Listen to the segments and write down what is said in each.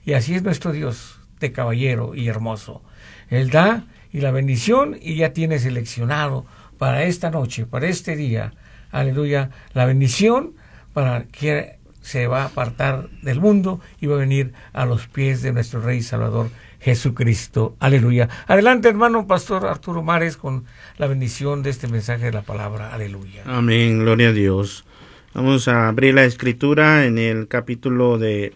Y así es nuestro Dios de caballero y hermoso. Él da y la bendición y ya tiene seleccionado para esta noche, para este día, aleluya, la bendición para que se va a apartar del mundo y va a venir a los pies de nuestro Rey Salvador Jesucristo. Aleluya. Adelante, hermano Pastor Arturo Mares, con la bendición de este mensaje de la palabra. Aleluya. Amén, gloria a Dios. Vamos a abrir la escritura en el capítulo de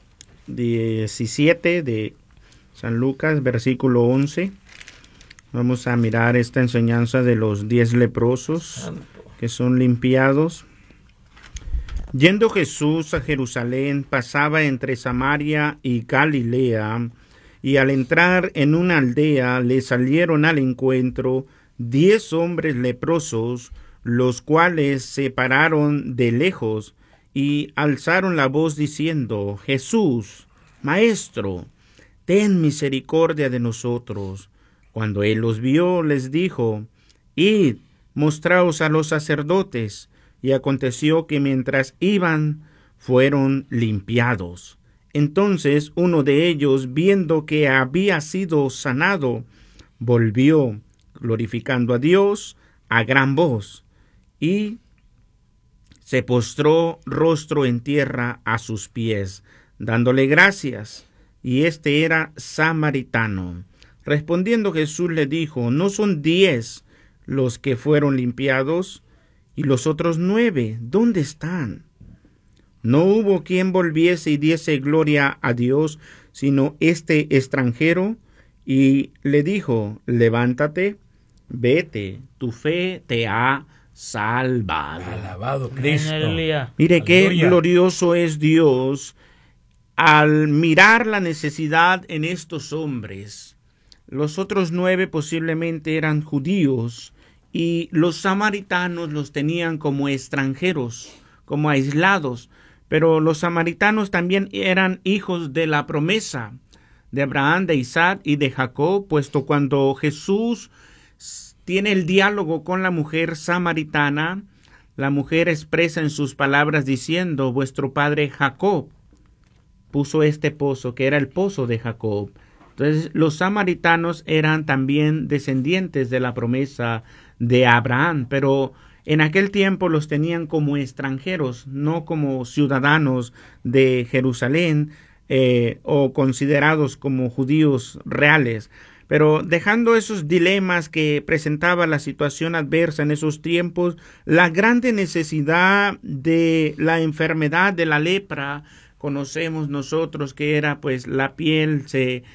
17 de San Lucas, versículo 11. Vamos a mirar esta enseñanza de los 10 leprosos que son limpiados. Yendo Jesús a Jerusalén, pasaba entre Samaria y Galilea, y al entrar en una aldea le salieron al encuentro 10 hombres leprosos, los cuales se pararon de lejos y alzaron la voz diciendo: Jesús, Maestro, ten misericordia de nosotros. Cuando él los vio, les dijo: Id, mostraos a los sacerdotes. Y aconteció que mientras iban, fueron limpiados. Entonces uno de ellos, viendo que había sido sanado, volvió, glorificando a Dios a gran voz, y se postró rostro en tierra a sus pies, dándole gracias. Y este era samaritano. Respondiendo Jesús le dijo: ¿No son 10 los que fueron limpiados? ¿Y los otros 9, dónde están? No hubo quien volviese y diese gloria a Dios, sino este extranjero, y le dijo: levántate, vete, tu fe te ha salvado. Alabado Cristo. Mire qué Aleluya. glorioso es Dios al mirar la necesidad en estos hombres. Los otros 9 posiblemente eran judíos, y los samaritanos los tenían como extranjeros, como aislados. Pero los samaritanos también eran hijos de la promesa de Abraham, de Isaac y de Jacob, puesto cuando Jesús tiene el diálogo con la mujer samaritana, la mujer expresa en sus palabras diciendo: vuestro padre Jacob puso este pozo, que era el pozo de Jacob. Entonces, los samaritanos eran también descendientes de la promesa de Abraham, pero en aquel tiempo los tenían como extranjeros, no como ciudadanos de Jerusalén o considerados como judíos reales. Pero dejando esos dilemas que presentaba la situación adversa en esos tiempos, la grande necesidad de la enfermedad de la lepra, conocemos nosotros que era pues la piel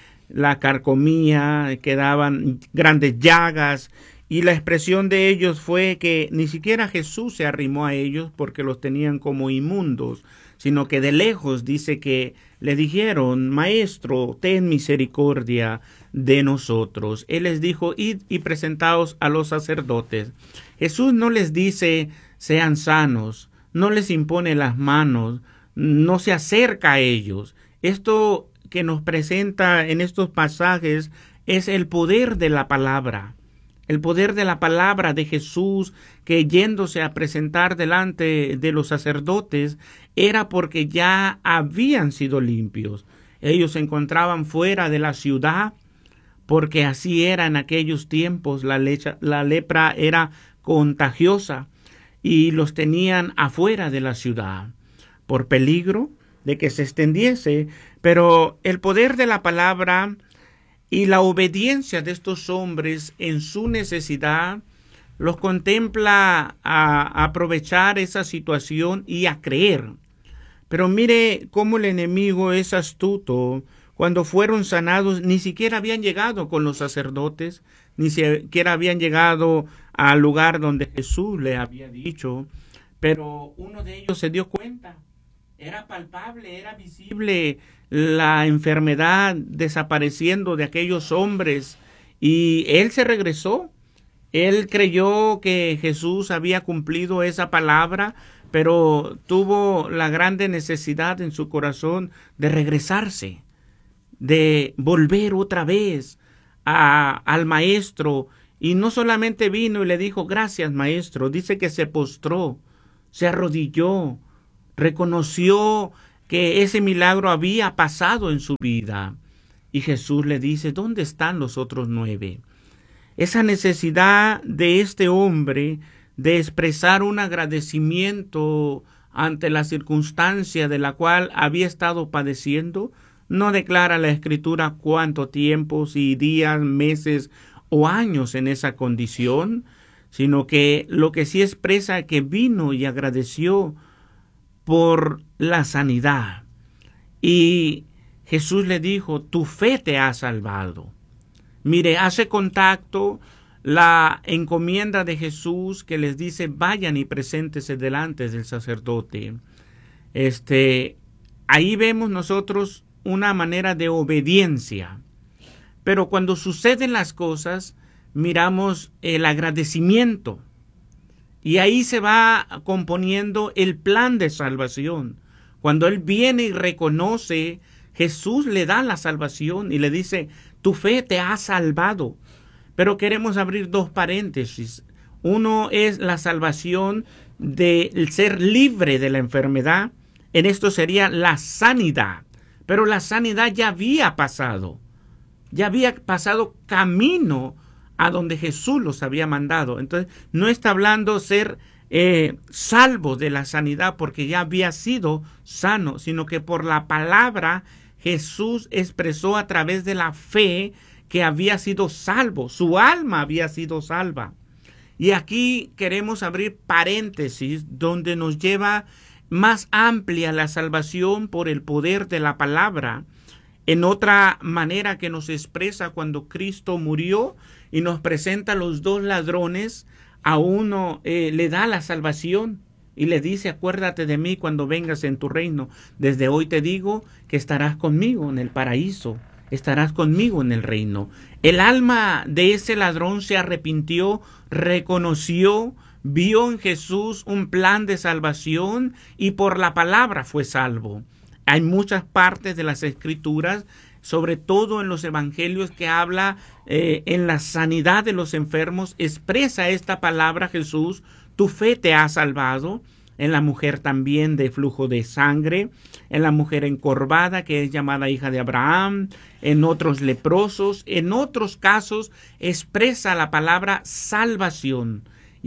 la carcomía, quedaban grandes llagas, y la expresión de ellos fue que ni siquiera Jesús se arrimó a ellos porque los tenían como inmundos, sino que de lejos dice que le dijeron: Maestro, ten misericordia de nosotros. Él les dijo: id y presentaos a los sacerdotes. Jesús no les dice: sean sanos, no les impone las manos, no se acerca a ellos. Esto que nos presenta en estos pasajes es el poder de la palabra. El poder de la palabra de Jesús, que yéndose a presentar delante de los sacerdotes, era porque ya habían sido limpios. Ellos se encontraban fuera de la ciudad, porque así era en aquellos tiempos. La lepra era contagiosa y los tenían afuera de la ciudad, por peligro de que se extendiese. Pero el poder de la palabra y la obediencia de estos hombres en su necesidad los contempla a aprovechar esa situación y a creer. Pero mire cómo el enemigo es astuto. Cuando fueron sanados, ni siquiera habían llegado con los sacerdotes, ni siquiera habían llegado al lugar donde Jesús le había dicho. Pero uno de ellos se dio cuenta. Era palpable, era visible la enfermedad desapareciendo de aquellos hombres, y él se regresó. Él creyó que Jesús había cumplido esa palabra, pero tuvo la grande necesidad en su corazón de regresarse, de volver otra vez al maestro. Y no solamente vino y le dijo: gracias, maestro. Dice que se postró, se arrodilló, reconoció que ese milagro había pasado en su vida. Y Jesús le dice, ¿dónde están los otros 9? Esa necesidad de este hombre de expresar un agradecimiento ante la circunstancia de la cual había estado padeciendo, no declara la Escritura cuánto tiempo, si días, meses o años en esa condición, sino que lo que sí expresa es que vino y agradeció por la sanidad. Y Jesús le dijo, tu fe te ha salvado. Mire, hace contacto la encomienda de Jesús que les dice, vayan y preséntese delante del sacerdote. Ahí vemos nosotros una manera de obediencia. Pero cuando suceden las cosas, miramos el agradecimiento. Y ahí se va componiendo el plan de salvación. Cuando Él viene y reconoce, Jesús le da la salvación y le dice, tu fe te ha salvado. Pero queremos abrir 2 paréntesis. Uno es la salvación del ser libre de la enfermedad. En esto sería la sanidad. Pero la sanidad ya había pasado. Ya había pasado camino a donde Jesús los había mandado. Entonces, no está hablando ser salvo de la sanidad porque ya había sido sano, sino que por la palabra Jesús expresó a través de la fe que había sido salvo. Su alma había sido salva. Y aquí queremos abrir paréntesis donde nos lleva más amplia la salvación por el poder de la palabra. En otra manera que nos expresa cuando Cristo murió y nos presenta a los 2 ladrones, a uno le da la salvación y le dice, acuérdate de mí cuando vengas en tu reino. Desde hoy te digo que estarás conmigo en el paraíso, estarás conmigo en el reino. El alma de ese ladrón se arrepintió, reconoció, vio en Jesús un plan de salvación y por la palabra fue salvo. Hay muchas partes de las Escrituras, sobre todo en los evangelios, que habla en la sanidad de los enfermos. Expresa esta palabra Jesús, tu fe te ha salvado. En la mujer también de flujo de sangre, en la mujer encorvada que es llamada hija de Abraham, en otros leprosos, en otros casos expresa la palabra salvación.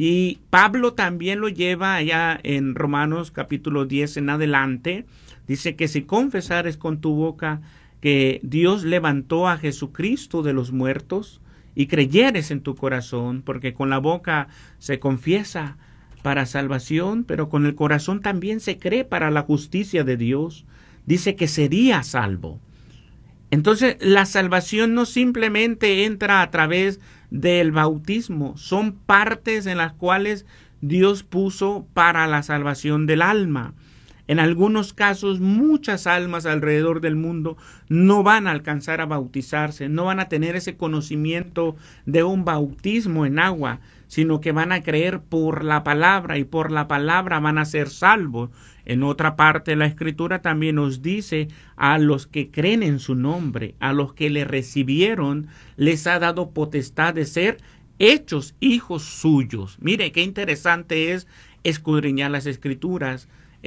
Y Pablo también lo lleva allá en Romanos capítulo 10 en adelante. Dice que si confesares con tu boca que Dios levantó a Jesucristo de los muertos y creyeres en tu corazón, porque con la boca se confiesa para salvación, pero con el corazón también se cree para la justicia de Dios, dice que sería salvo. Entonces, la salvación no simplemente entra a través del bautismo, son partes en las cuales Dios puso para la salvación del alma. En algunos casos, muchas almas alrededor del mundo no van a alcanzar a bautizarse, no van a tener ese conocimiento de un bautismo en agua, sino que van a creer por la palabra y por la palabra van a ser salvos. En otra parte de la Escritura también nos dice a los que creen en su nombre, a los que le recibieron, les ha dado potestad de ser hechos hijos suyos. Mire qué interesante es escudriñar las Escrituras.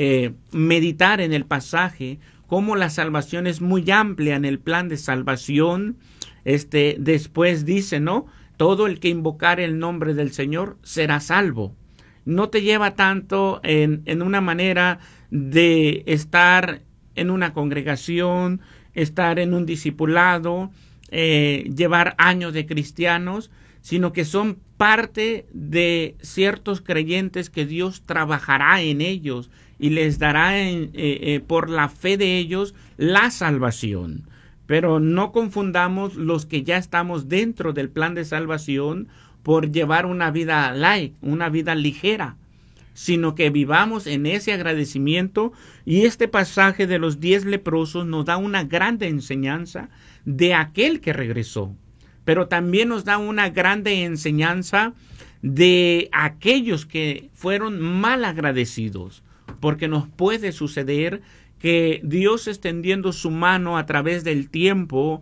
Meditar en el pasaje, cómo la salvación es muy amplia en el plan de salvación. Después dice, ¿no? Todo el que invocare el nombre del Señor será salvo. No te lleva tanto en una manera de estar en una congregación, estar en un discipulado, llevar años de cristianos, sino que son parte de ciertos creyentes que Dios trabajará en ellos y les dará por la fe de ellos la salvación. Pero no confundamos los que ya estamos dentro del plan de salvación por llevar una vida light, una vida ligera, sino que vivamos en ese agradecimiento. Y este pasaje de los 10 leprosos nos da una grande enseñanza de aquel que regresó, pero también nos da una grande enseñanza de aquellos que fueron mal agradecidos, porque nos puede suceder que Dios extendiendo su mano a través del tiempo,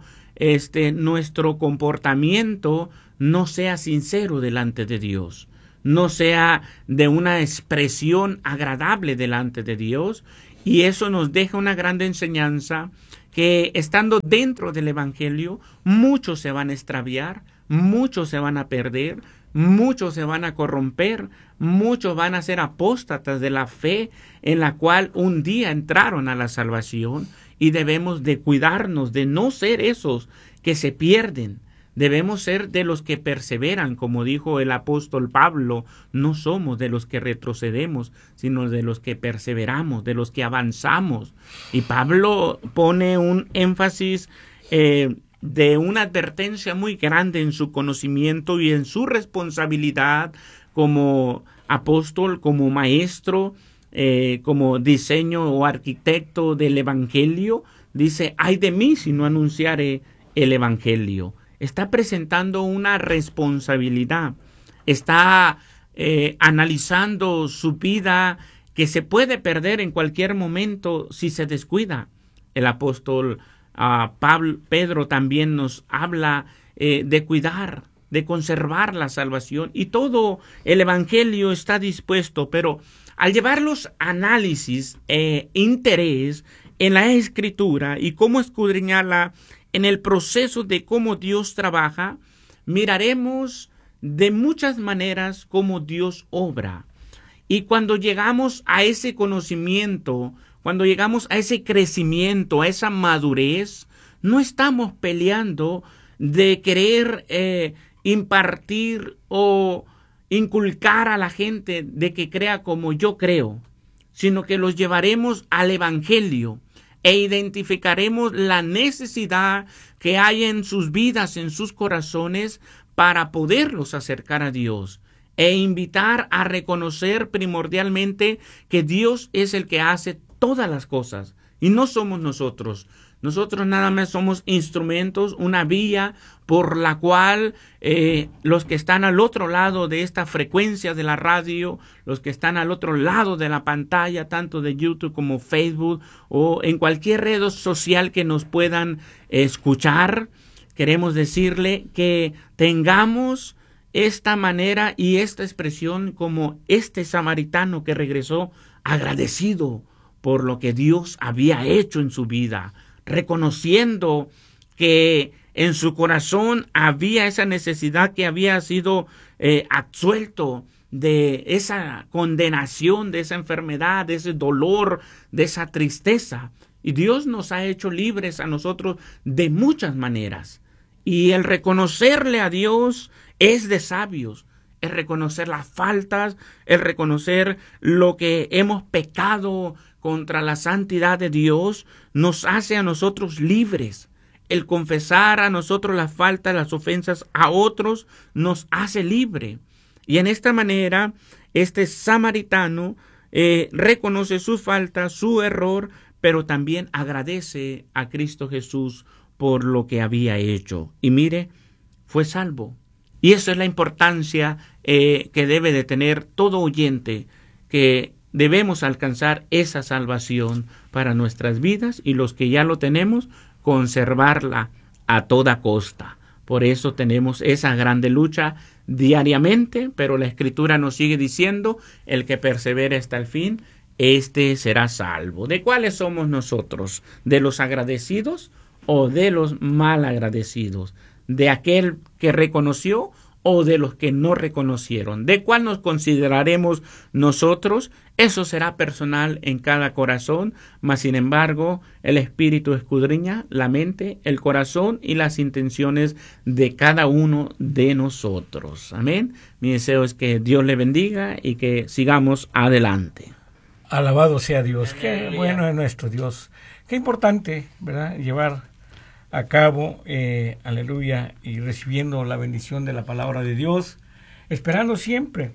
nuestro comportamiento no sea sincero delante de Dios, no sea de una expresión agradable delante de Dios, Y eso nos deja una gran enseñanza, que estando dentro del Evangelio, muchos se van a extraviar, muchos se van a perder, muchos se van a corromper, muchos van a ser apóstatas de la fe en la cual un día entraron a la salvación, y debemos de cuidarnos de no ser esos que se pierden. Debemos ser de los que perseveran, como dijo el apóstol Pablo. No somos de los que retrocedemos, sino de los que perseveramos, de los que avanzamos. Y Pablo pone un énfasis de una advertencia muy grande en su conocimiento y en su responsabilidad como apóstol, como maestro, como diseño o arquitecto del Evangelio. Dice: ay de mí si no anunciare el Evangelio. Está presentando una responsabilidad, está analizando su vida, que se puede perder en cualquier momento si se descuida. El apóstol Pedro también nos habla de cuidar, de conservar la salvación, y todo el Evangelio está dispuesto, pero al llevar los análisis interés en la Escritura y cómo escudriñarla en el proceso de cómo Dios trabaja, miraremos de muchas maneras cómo Dios obra. Y cuando llegamos a ese conocimiento, cuando llegamos a ese crecimiento, a esa madurez, no estamos peleando de querer impartir o inculcar a la gente de que crea como yo creo, sino que los llevaremos al Evangelio e identificaremos la necesidad que hay en sus vidas, en sus corazones, para poderlos acercar a Dios e invitar a reconocer primordialmente que Dios es el que hace todas las cosas y no somos nosotros. Nosotros nada más somos instrumentos, una vía por la cual los que están al otro lado de esta frecuencia de la radio, los que están al otro lado de la pantalla, tanto de YouTube como Facebook o en cualquier red social que nos puedan escuchar, queremos decirle que tengamos esta manera y esta expresión como este samaritano que regresó agradecido por lo que Dios había hecho en su vida, reconociendo que en su corazón había esa necesidad, que había sido absuelto de esa condenación, de esa enfermedad, de ese dolor, de esa tristeza. Y Dios nos ha hecho libres a nosotros de muchas maneras. Y el reconocerle a Dios es de sabios. El reconocer las faltas, el reconocer lo que hemos pecado contra la santidad de Dios, nos hace a nosotros libres. El confesar a nosotros las faltas, las ofensas a otros, nos hace libre. Y en esta manera, este samaritano reconoce sus faltas, su error, pero también agradece a Cristo Jesús por lo que había hecho. Y mire, fue salvo. Y eso es la importancia que debe de tener todo oyente, que debemos alcanzar esa salvación para nuestras vidas, y los que ya lo tenemos, conservarla a toda costa. Por eso tenemos esa grande lucha diariamente, pero la Escritura nos sigue diciendo: el que persevere hasta el fin, este será salvo. ¿De cuáles somos nosotros? ¿De los agradecidos o de los mal agradecidos? ¿De aquel que reconoció o de los que no reconocieron? ¿De cuál nos consideraremos nosotros? Eso será personal en cada corazón, mas sin embargo el Espíritu escudriña la mente, el corazón y las intenciones de cada uno de nosotros. Amén. Mi deseo es que Dios le bendiga y que sigamos adelante. Alabado sea Dios. Qué bueno es nuestro Dios. Qué importante, ¿verdad?, llevar a cabo, aleluya, y recibiendo la bendición de la palabra de Dios, esperando siempre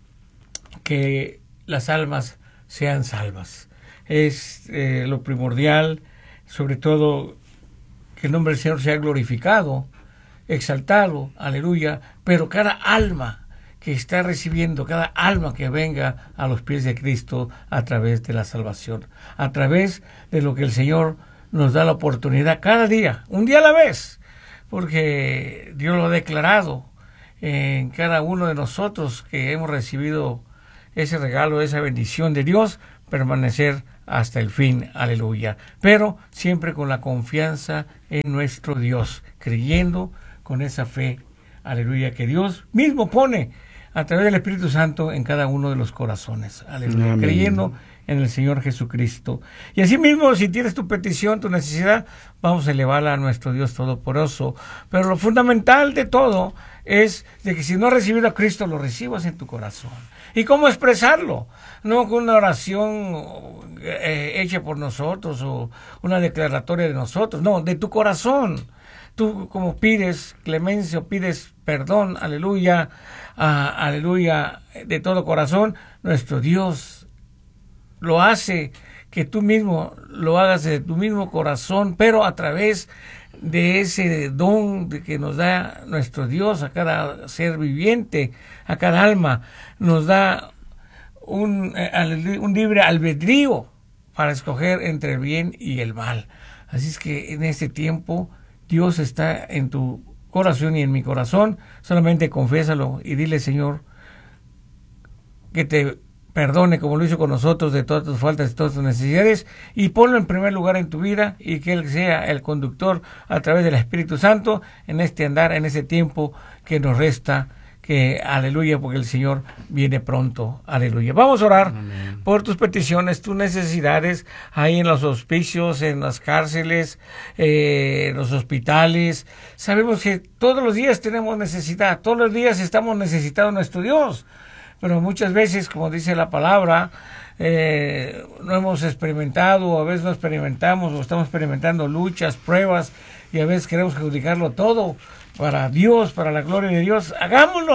que las almas sean salvas. Es lo primordial, sobre todo que el nombre del Señor sea glorificado, exaltado, aleluya, pero cada alma que está recibiendo, cada alma que venga a los pies de Cristo a través de la salvación, a través de lo que el Señor nos da la oportunidad cada día, un día a la vez, porque Dios lo ha declarado en cada uno de nosotros que hemos recibido ese regalo, esa bendición de Dios, permanecer hasta el fin, aleluya. Pero siempre con la confianza en nuestro Dios, creyendo con esa fe, aleluya, que Dios mismo pone a través del Espíritu Santo en cada uno de los corazones, aleluya, creyendo en el Señor Jesucristo. Y así mismo, si tienes tu petición, tu necesidad, vamos a elevarla a nuestro Dios Todopoderoso. Pero lo fundamental de todo es de que si no has recibido a Cristo, lo recibas en tu corazón. ¿Y cómo expresarlo? No con una oración hecha por nosotros o una declaratoria de nosotros, no, de tu corazón. Tú como pides clemencia o pides perdón, aleluya, aleluya, de todo corazón, nuestro Dios lo hace que tú mismo lo hagas de tu mismo corazón, pero a través de ese don que nos da nuestro Dios a cada ser viviente, a cada alma, nos da un libre albedrío para escoger entre el bien y el mal. Así es que en este tiempo Dios está en tu corazón y en mi corazón. Solamente confiésalo y dile, Señor, que te perdone como lo hizo con nosotros de todas tus faltas y todas tus necesidades, y ponlo en primer lugar en tu vida y que Él sea el conductor a través del Espíritu Santo en este andar, en ese tiempo que nos resta, que aleluya, porque el Señor viene pronto, aleluya. Vamos a orar por tus peticiones, tus necesidades, ahí en los hospicios, en las cárceles, en los hospitales. Sabemos que todos los días tenemos necesidad, todos los días estamos necesitados de nuestro Dios, pero muchas veces, como dice la palabra, no hemos experimentado, a veces no experimentamos, o estamos experimentando luchas, pruebas, y a veces queremos adjudicarlo todo para Dios, para la gloria de Dios. Hagámoslo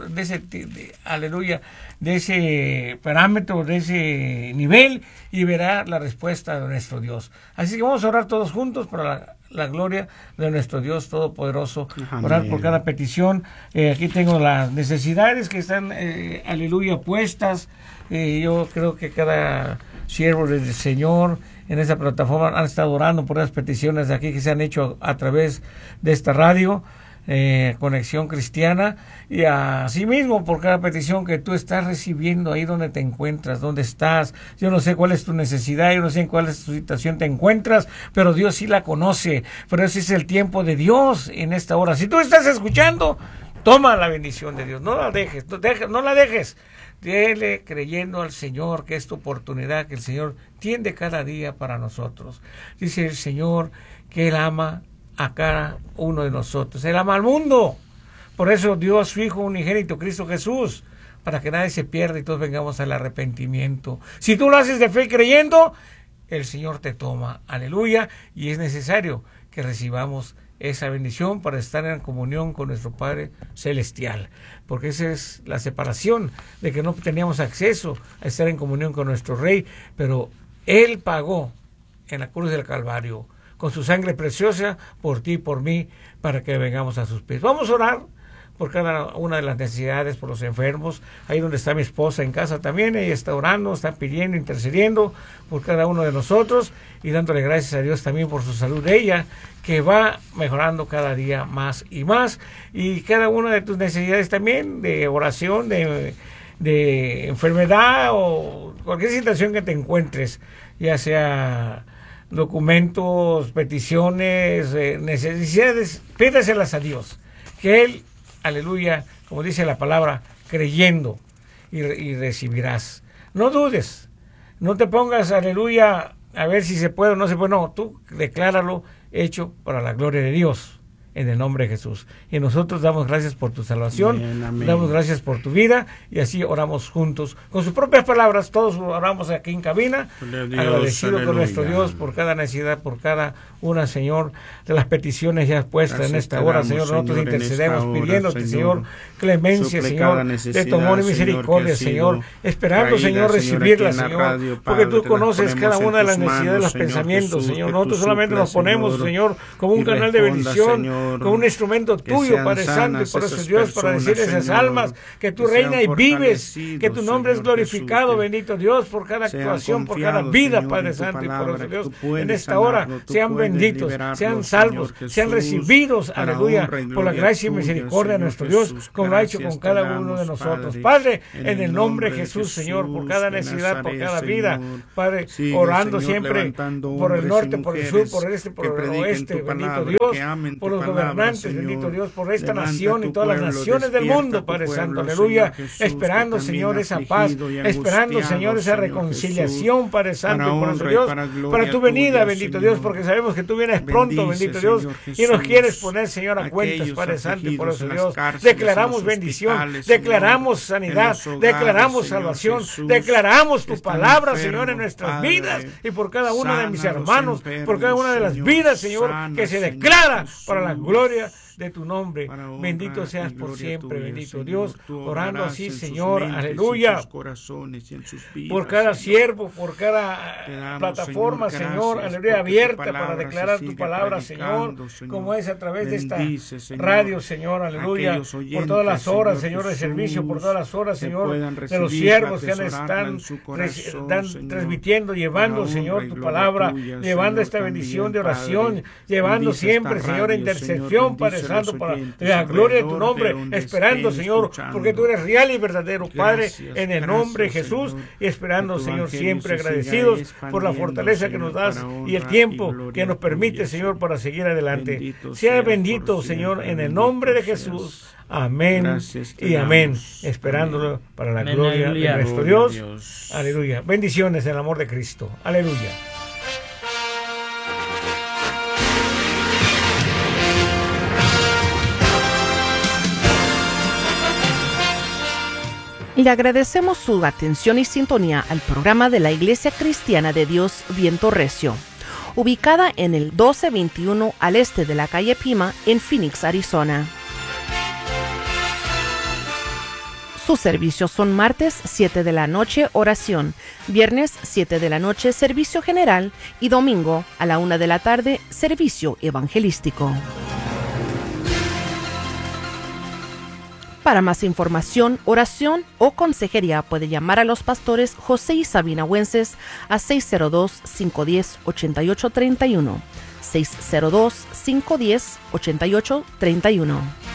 aleluya, de ese parámetro, de ese nivel, y verá la respuesta de nuestro Dios. Así que vamos a orar todos juntos para la gloria de nuestro Dios Todopoderoso. Amén. Orar por cada petición. Aquí tengo las necesidades que están, aleluya, puestas. Yo creo que cada siervo del Señor en esa plataforma han estado orando por las peticiones de aquí que se han hecho a través de esta radio, Conexión Cristiana, y así mismo por cada petición que tú estás recibiendo ahí donde te encuentras, donde estás. Yo no sé cuál es tu necesidad, yo no sé en cuál es tu situación te encuentras, pero Dios sí la conoce. Pero ese es el tiempo de Dios en esta hora. Si tú estás escuchando, toma la bendición de Dios, no la dejes, no la dejes. Dele creyendo al Señor que es tu oportunidad, que el Señor tiende cada día para nosotros. Dice el Señor que Él ama a cada uno de nosotros. Él ama al mundo. Por eso dio a su Hijo unigénito, Cristo Jesús, para que nadie se pierda y todos vengamos al arrepentimiento. Si tú lo haces de fe y creyendo, el Señor te toma. Aleluya. Y es necesario que recibamos esa bendición para estar en comunión con nuestro Padre Celestial, porque esa es la separación, de que no teníamos acceso a estar en comunión con nuestro Rey, pero Él pagó en la cruz del Calvario con su sangre preciosa por ti y por mí, para que vengamos a sus pies. Vamos a orar por cada una de las necesidades, por los enfermos. Ahí donde está mi esposa en casa también, ella está orando, está pidiendo, intercediendo por cada uno de nosotros y dándole gracias a Dios también por su salud de ella, que va mejorando cada día más y más. Y cada una de tus necesidades también, de oración, de enfermedad o cualquier situación que te encuentres, ya sea documentos, peticiones, necesidades, pídaselas a Dios, que Él, aleluya, como dice la palabra, creyendo y recibirás. No dudes, no te pongas, aleluya, a ver si se puede o no se puede. No, tú decláralo hecho para la gloria de Dios, en el nombre de Jesús. Y nosotros damos gracias por tu salvación, amén, amén. Damos gracias por tu vida, y así oramos juntos. Con sus propias palabras, todos oramos aquí en cabina, agradecido con nuestro Dios por cada necesidad, por cada una, Señor, de las peticiones ya puestas en esta hora, Señor. Nosotros intercedemos pidiéndote, Señor, clemencia, Señor, de tu amor y misericordia, Señor, esperando, Señor, recibirla, Señor, porque tú conoces cada una de las necesidades de los pensamientos, Señor. Nosotros solamente nos ponemos, Señor, como un canal de bendición Señor, con un instrumento que tuyo, sean Padre Santo, y sanas por eso esas Dios, para personas, decir a esas Señor, almas que tú que sean reinas y vives, que tu nombre es fortalecidos, glorificado, Jesús, que bendito Dios, por cada sean actuación, por cada confiados, vida, Señor, Padre en tu Santo, y por palabra, eso que Dios, tú puedes en esta hora sanarlo, tú sean puedes benditos, liberarlo, sean salvos, Señor sean Jesús, recibidos, para aleluya, honra y por la gloria gracia y tuya, misericordia de Señor nuestro Dios, Jesús. como lo ha hecho Gracias con te cada damos, uno de nosotros. Padre, Padre, en el nombre de Jesús, Señor, por cada de necesidad, por Nazaret, cada Señor. vida, Padre, Sigue, orando Señor, siempre levantando por el hombres y norte, por el sur, mujeres por el este, por que el prediquen oeste, tu bendito palabra, Dios, que amen por tu los palabra, gobernantes, Señor. bendito Dios, por esta Levanta nación tu y todas las pueblo, naciones del despierta mundo, tu Padre pueblo, Santo, aleluya, Señor Jesús, esperando, que Señor, camina esa paz, afligido y esperando, angustiado, Señor, esa Señor reconciliación, Jesús, Padre Santo, para y por eso honra y Dios, para gloria para tu venida, tuya, bendito Señor. Dios, porque sabemos que tú vienes pronto, Bendice, bendito Dios, Señor y nos Jesús, quieres poner, Señor, a cuentas, aquellos Padre Santo, y por eso afligidos en las Dios, cárceles, declaramos en los bendición, hospitales, Señor, declaramos sanidad, en los hogares, declaramos Señor salvación, Jesús, declaramos tu están palabra, enfermos, Señor, en nuestras Padre. vidas y por cada uno de mis Sana a los hermanos, por cada una de las enfermos, vidas, Señor, sana, que se Señor declara Jesús, para la gloria de tu nombre. para honra Bendito y seas por gloria siempre, tuya, bendito Señor. Dios, Tú orando obrarás así, en sus Señor, mentes, aleluya. en sus corazones y en sus vidas, Por cada Señor. siervo, por cada Te damos, plataforma, Señor, Señor, gracias aleluya, porque tu abierta para palabra se declarar tu sigue palabra, Señor, predicando, Señor. como es a través de esta Bendice, Señor, radio, Señor, aleluya, aquellos por oyentes, todas las horas, Señor Señor, de servicio, por Jesús, todas las horas, que Señor, puedan de los recibirla, siervos que atesorarla están en su corazón, Señor, transmitiendo, llevando, para Señor, honra y tu gloria palabra, tuya, llevando Señor, esta bendición también, de oración, Padre. llevando Bendice siempre, esta Señor, radio, intercesión, Padre bendice a los Santo, para oyentes la gloria de tu alrededor nombre, de donde esperando, estén Señor, escuchando. porque tú eres real y verdadero, Padre, Gracias, en el nombre de gracias, Jesús, Señor, y esperando, que tu Señor, evangelio siempre se siga agradecidos por la expandiendo, fortaleza que nos Señor, das para y el honra tiempo y gloria que nos permite, tuya, Señor, para seguir adelante. Bendito Sea seas bendito, por Señor, siempre, en el bendito nombre de seas. Jesús. Amén Gracias te y amén. damos. Esperándolo Amén. para la Amén, gloria aleluya. de nuestro Gloria a Dios. Dios. Aleluya. Bendiciones en el amor de Cristo. Aleluya. Le agradecemos su atención y sintonía al programa de la Iglesia Cristiana de Dios Viento Recio, ubicada en el 1221 al este de la calle Pima en Phoenix, Arizona. Sus servicios son martes 7 de la noche, oración, viernes 7 de la noche, servicio general y domingo a la 1 de la tarde, servicio evangelístico. Para más información, oración o consejería puede llamar a los pastores José y Sabina Wences a 602-510-8831. 602-510-8831.